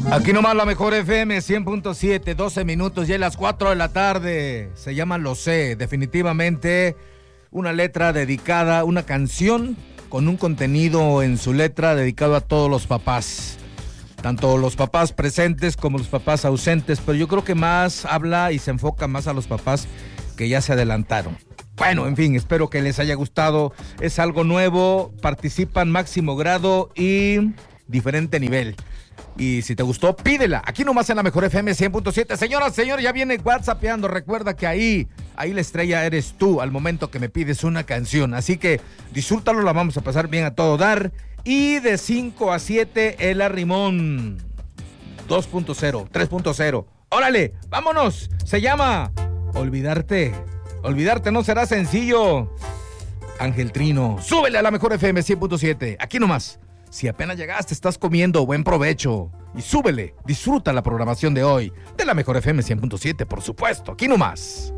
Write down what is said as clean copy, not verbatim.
Aquí nomás la mejor FM 100.7, 12 minutos, ya a las 4 de la tarde. Se llama Lo Sé, definitivamente una letra dedicada, una canción con un contenido en su letra dedicado a todos los papás. Tanto los papás presentes como los papás ausentes, pero yo creo que más habla y se enfoca más a los papás que ya se adelantaron. Bueno, en fin, espero que les haya gustado. Es algo nuevo, participan máximo grado y diferente nivel. Y si te gustó, pídela. Aquí nomás en la mejor FM 100.7. Señoras, señores, ya viene WhatsAppeando. Recuerda que ahí la estrella eres tú al momento que me pides una canción. Así que disfrútalo, la vamos a pasar bien a todo dar. Y de 5 a 7, el arrimón 2.0, 3.0. ¡Órale! ¡Vámonos! Se llama Olvidarte. Olvidarte no será sencillo. Ángel Trino, súbele a la mejor FM 100.7. Aquí nomás. Si apenas llegaste, estás comiendo, buen provecho. Y súbele, disfruta la programación de hoy. De la mejor FM 100.7, por supuesto. Aquí nomás.